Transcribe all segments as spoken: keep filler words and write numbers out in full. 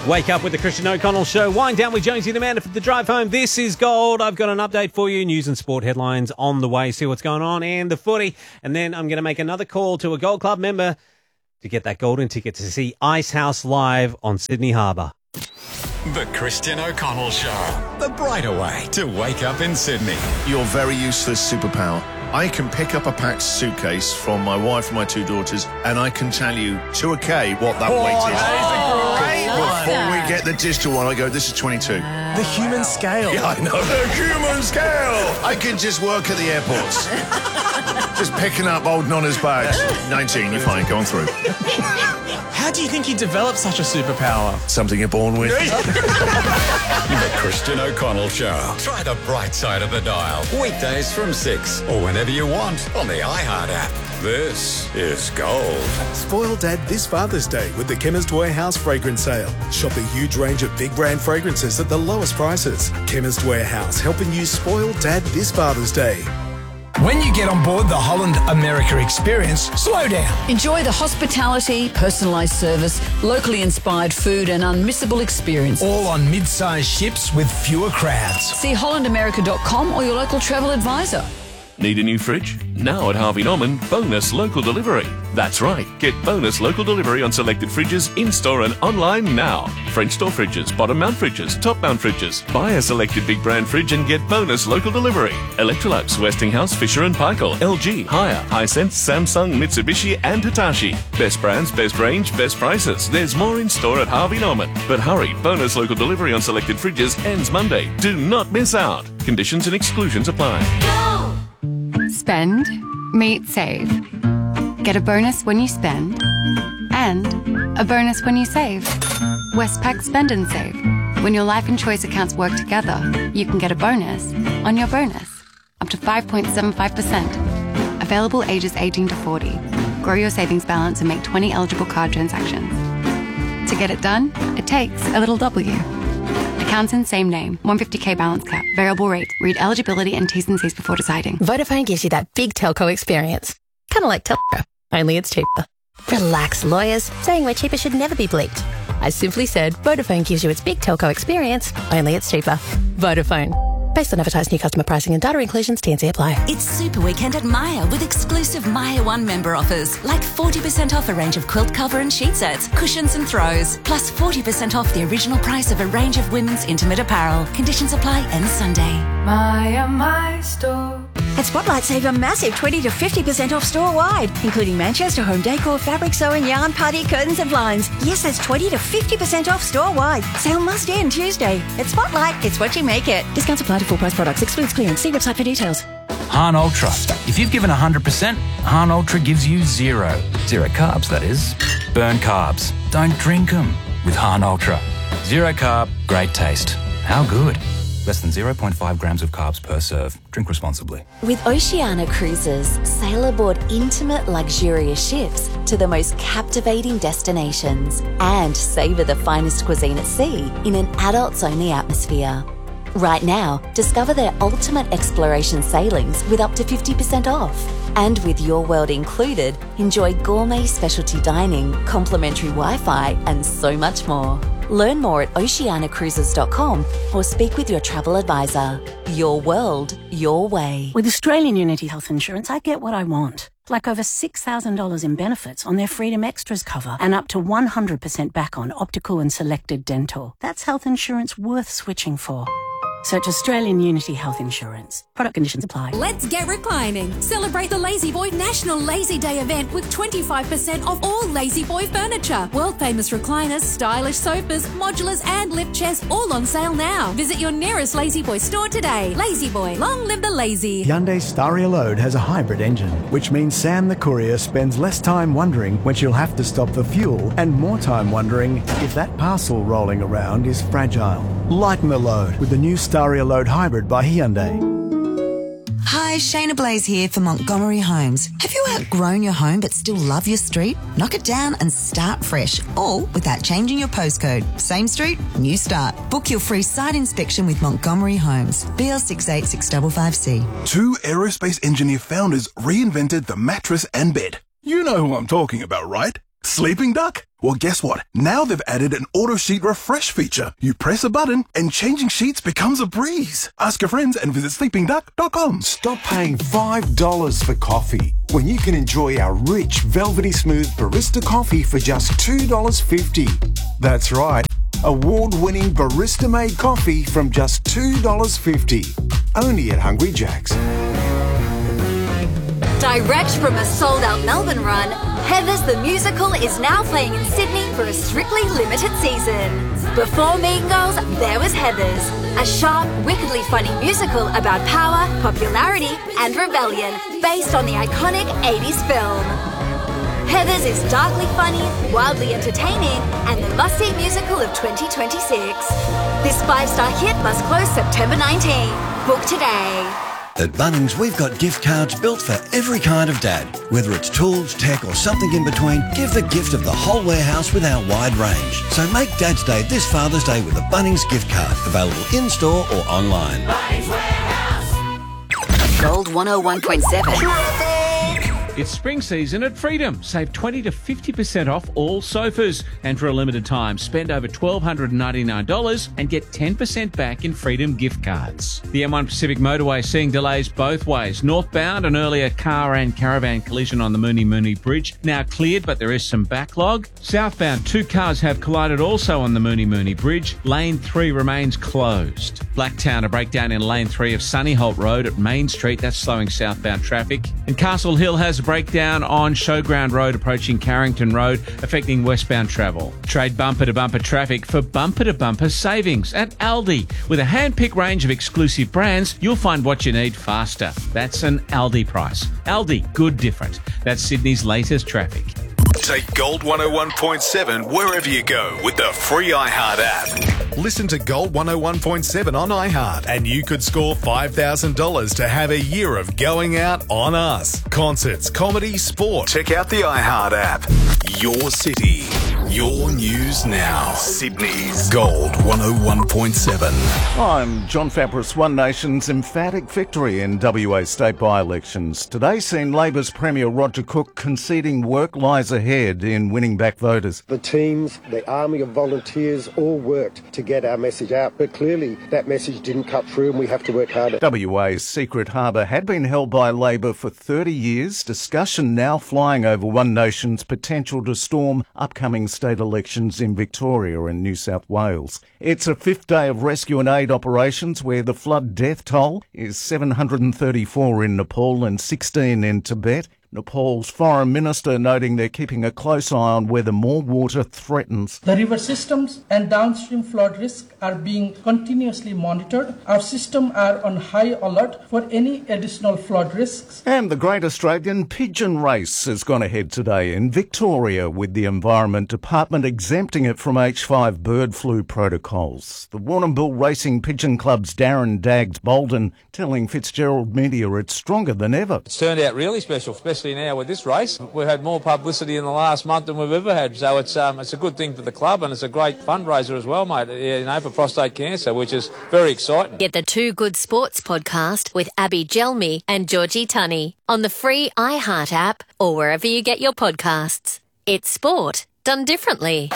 Wake up with the Christian O'Connell Show. Wind down with Jonesy the Man for the drive home. This is Gold. I've got an update for you. News and sport headlines on the way. See what's going on and the footy. And then I'm going to make another call to a Gold Club member to get that golden ticket to see Icehouse live on Sydney Harbour. The Christian O'Connell Show. The brighter way to wake up in Sydney. Your very useless superpower. I can pick up a packed suitcase from my wife and my two daughters, and I can tell you to a K what that oh, weight is. That is oh, Before we get the digital one, I go, this is twenty-two. Uh, the human scale. Yeah, I know. The human scale. I can just work at the airports. Just picking up old Nonna's bags. nineteen, you're fine. Go on through. How do you think you developed such a superpower? Something you're born with. The Christian O'Connell Show. Try the bright side of the dial. Weekdays from six or whenever you want on the iHeart app. This is Gold. Spoil Dad this Father's Day with the Chemist Warehouse fragrance sale. Shop a huge range of big brand fragrances at the lowest prices. Chemist Warehouse, helping you spoil Dad this Father's Day. When you get on board the Holland America experience, slow down. Enjoy the hospitality, personalised service, locally inspired food and unmissable experience. All on mid-sized ships with fewer crowds. See holland america dot com or your local travel advisor. Need a new fridge? Now at Harvey Norman, bonus local delivery. That's right, get bonus local delivery on selected fridges in-store and online now. French door fridges, bottom mount fridges, top mount fridges. Buy a selected big brand fridge and get bonus local delivery. Electrolux, Westinghouse, Fisher and Paykel, L G, Haier, Hisense, Samsung, Mitsubishi and Hitachi. Best brands, best range, best prices. There's more in store at Harvey Norman. But hurry, bonus local delivery on selected fridges ends Monday. Do not miss out. Conditions and exclusions apply. Spend, meet, save. Get a bonus when you spend and a bonus when you save. Westpac Spend and Save. When your life and choice accounts work together, you can get a bonus on your bonus. Up to five point seven five percent. Available ages eighteen to forty. Grow your savings balance and make twenty eligible card transactions. To get it done, it takes a little W. Accounts in same name. one hundred fifty K balance cap. Variable rate. Read eligibility and T's and C's before deciding. Vodafone gives you that big telco experience. Kind of like telco, only it's cheaper. Relax, lawyers. Saying we're cheaper should never be bleeped. I simply said Vodafone gives you its big telco experience, only it's cheaper. Vodafone. Based on advertised new customer pricing and data inclusions, T and C apply. It's Super Weekend at Myer with exclusive Myer One member offers, like forty percent off a range of quilt cover and sheet sets, cushions and throws, plus forty percent off the original price of a range of women's intimate apparel. Conditions apply end Sunday. Myer, my store. At Spotlight, save a massive twenty to fifty percent off store-wide, including Manchester home decor, fabric sewing, yarn, party, curtains and blinds. Yes, that's twenty to fifty percent off store-wide. Sale must end Tuesday. At Spotlight, it's what you make it. Discounts apply to full-price products. Excludes clearance. See website for details. Hahn Ultra. If you've given one hundred percent, Hahn Ultra gives you zero. Zero carbs, that is. Burn carbs. Don't drink them with Hahn Ultra. Zero carb, great taste. How good? Less than zero point five grams of carbs per serve. Drink responsibly. With Oceania Cruises, sail aboard intimate, luxurious ships to the most captivating destinations and savour the finest cuisine at sea in an adults-only atmosphere. Right now, discover their ultimate exploration sailings with up to fifty percent off. And with Your World included, enjoy gourmet specialty dining, complimentary Wi-Fi and so much more. Learn more at oceania cruises dot com or speak with your travel advisor. Your world, your way. With Australian Unity Health Insurance, I get what I want. Like over six thousand dollars in benefits on their Freedom Extras cover and up to one hundred percent back on optical and selected dental. That's health insurance worth switching for. Search Australian Unity Health Insurance. Product conditions apply. Let's get reclining. Celebrate the Lazy Boy National Lazy Day event with twenty-five percent off all Lazy Boy furniture. World famous recliners, stylish sofas, modulars and lift chairs all on sale now. Visit your nearest Lazy Boy store today. Lazy Boy, long live the lazy. Hyundai Staria Load has a hybrid engine, which means Sam the courier spends less time wondering when she'll have to stop for fuel and more time wondering if that parcel rolling around is fragile. Lighten the load with the new Staria Load Hybrid by Hyundai. Hi, Shayna Blaze here for Montgomery Homes. Have you outgrown your home but still love your street? Knock it down and start fresh, all without changing your postcode. Same street, new start. Book your free site inspection with Montgomery Homes. B L six eight six five five C. Two aerospace engineer founders reinvented the mattress and bed. You know who I'm talking about, right? Sleeping Duck? Well, guess what? Now they've added an auto sheet refresh feature. You press a button and changing sheets becomes a breeze. Ask your friends and visit sleeping duck dot com. Stop paying five dollars for coffee when you can enjoy our rich, velvety smooth barista coffee for just two dollars fifty. That's right. Award-winning barista-made coffee from just two dollars fifty. Only at Hungry Jack's. Direct from a sold-out Melbourne run, Heathers the Musical is now playing in Sydney for a strictly limited season. Before Mean Girls, there was Heathers, a sharp, wickedly funny musical about power, popularity and rebellion, based on the iconic eighties film. Heathers is darkly funny, wildly entertaining, and the must-see musical of twenty twenty-six. This five-star hit must close September nineteenth. Book today. At Bunnings, we've got gift cards built for every kind of dad. Whether it's tools, tech or something in between, give the gift of the whole warehouse with our wide range. So make Dad's Day this Father's Day with a Bunnings gift card. Available in-store or online. Bunnings Warehouse. Gold one oh one point seven. It's spring season at Freedom. Save twenty to fifty percent off all sofas. And for a limited time, spend over one thousand two hundred ninety-nine dollars and get ten percent back in Freedom gift cards. The M one Pacific Motorway seeing delays both ways. Northbound, an earlier car and caravan collision on the Mooney Mooney Bridge. Now cleared, but there is some backlog. Southbound, two cars have collided also on the Mooney Mooney Bridge. Lane three remains closed. Blacktown, a breakdown in Lane three of Sunnyholt Road at Main Street. That's slowing southbound traffic. And Castle Hill has a breakdown on Showground Road approaching Carrington Road, affecting westbound travel. Trade bumper-to-bumper traffic for bumper-to-bumper savings at Aldi. With a hand-picked range of exclusive brands, you'll find what you need faster. That's an Aldi price. Aldi, good different. That's Sydney's latest traffic. Take Gold one oh one point seven wherever you go with the free iHeart app. Listen to Gold one oh one point seven on iHeart and you could score five thousand dollars to have a year of going out on us. Concerts, comedy, sport. Check out the iHeart app. Your city, your news now. Sydney's Gold one oh one point seven. I'm John Fabris. One Nation's emphatic victory in W A state by-elections. Today seen Labor's Premier Roger Cook conceding work lies ahead in winning back voters. The teams, the army of volunteers all worked to get our message out, but clearly that message didn't cut through and we have to work harder. W A's Secret Harbour had been held by Labor for thirty years. Discussion now flying over One Nation's potential to storm upcoming state elections in Victoria and New South Wales. It's a fifth day of rescue and aid operations where the flood death toll is seven hundred thirty-four in Nepal and sixteen in Tibet. Nepal's foreign minister noting they're keeping a close eye on whether more water threatens. The river systems and downstream flood risk are being continuously monitored. Our systems are on high alert for any additional flood risks. And the Great Australian Pigeon Race has gone ahead today in Victoria, with the Environment Department exempting it from H five bird flu protocols. The Warrnambool Racing Pigeon Club's Darren Daggs Bolden telling Fitzgerald Media it's stronger than ever. It's turned out really special, especially now with this race. We've had more publicity in the last month than we've ever had, so it's um, it's a good thing for the club and it's a great fundraiser as well, mate, you know, for prostate cancer, which is very exciting. Get the Two Good Sports podcast with Abby Gelmi and Georgie Tunney on the free iHeart app or wherever you get your podcasts. It's sport done differently.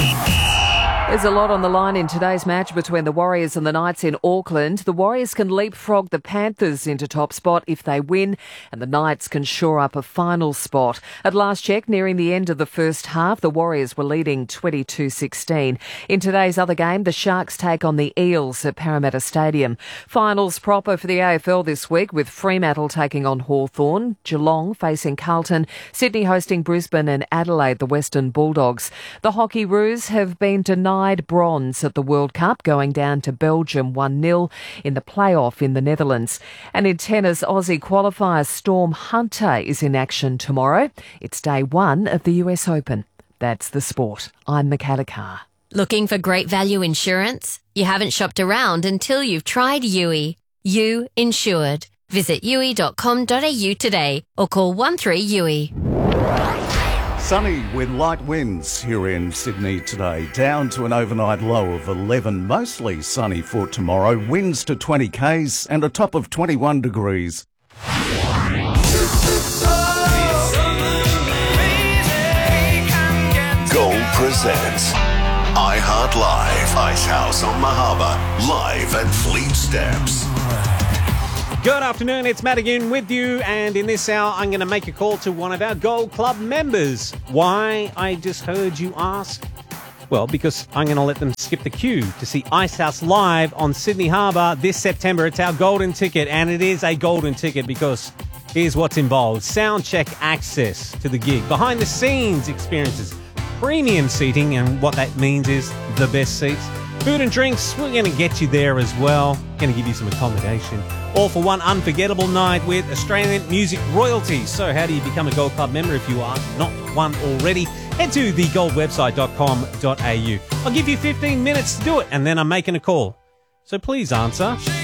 There's a lot on the line in today's match between the Warriors and the Knights in Auckland. The Warriors can leapfrog the Panthers into top spot if they win, and the Knights can shore up a final spot. At last check, nearing the end of the first half, the Warriors were leading twenty-two sixteen. In today's other game, the Sharks take on the Eels at Parramatta Stadium. Finals proper for the A F L this week, with Fremantle taking on Hawthorn, Geelong facing Carlton, Sydney hosting Brisbane and Adelaide the Western Bulldogs. The Hockey Roos have been denied bronze at the World Cup, going down to Belgium one nil in the playoff in the Netherlands. And in tennis, Aussie qualifier Storm Hunter is in action tomorrow. It's day one of the U S Open. That's the sport. I'm Michaela Carr. Looking for great value insurance? You haven't shopped around until you've tried U I. You Insured. Visit u i dot com dot a u today or call one three U I. Sunny with light winds here in Sydney today, down to an overnight low of eleven. Mostly sunny for tomorrow, winds to twenty k's and a top of twenty-one degrees. presents iHeart Live, Ice House on the Harbour, live at Fleet Steps. Good afternoon, it's Matt again with you, and in this hour I'm going to make a call to one of our Gold Club members. Why, I just heard you ask? Well, because I'm going to let them skip the queue to see Ice House live on Sydney Harbour this September. It's our golden ticket, and it is a golden ticket because here's what's involved. Soundcheck access to the gig, behind-the-scenes experiences, premium seating, and what that means is the best seats. Food and drinks, we're going to get you there as well. Going to give you some accommodation. All for one unforgettable night with Australian music royalties. So how do you become a Gold Club member if you are not one already? Head to the gold website dot com dot a u. I'll give you fifteen minutes to do it, and then I'm making a call. So please answer.